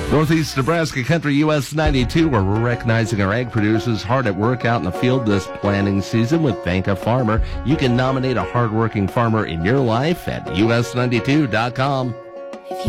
Northeast Nebraska Country US 92, where we're recognizing our ag producers hard at work out in the field this planting season with Thank a Farmer. You can nominate a hardworking farmer in your life at us92.com.